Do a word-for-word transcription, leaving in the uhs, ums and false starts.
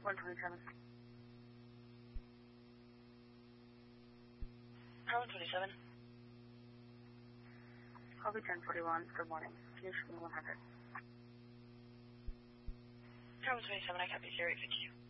one twenty-seven. Car one twenty-seven. Copy ten forty-one. Good morning. Can you show me one hundred? Car one twenty-seven, I copy zero eight fifty-two.